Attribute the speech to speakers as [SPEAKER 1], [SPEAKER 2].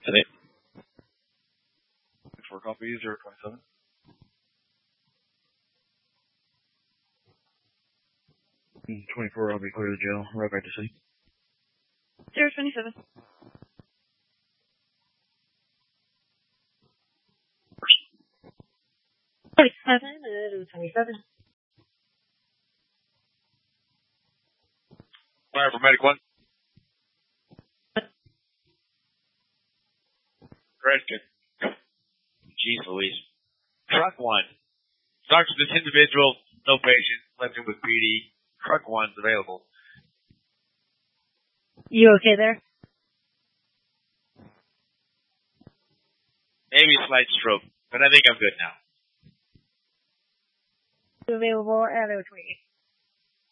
[SPEAKER 1] Today.
[SPEAKER 2] 4 copies, 027. And 24, I'll be clear of the jail. Right back to city.
[SPEAKER 3] 027.
[SPEAKER 2] First.
[SPEAKER 3] 47, 27.
[SPEAKER 1] Fire for medic 1. Question. Jeez Louise. Truck 1. Talk to this individual. No patient. Left him with PD. Truck 1's available.
[SPEAKER 3] You okay there?
[SPEAKER 1] Maybe a slight stroke, but I think I'm good now.
[SPEAKER 3] Available at 028.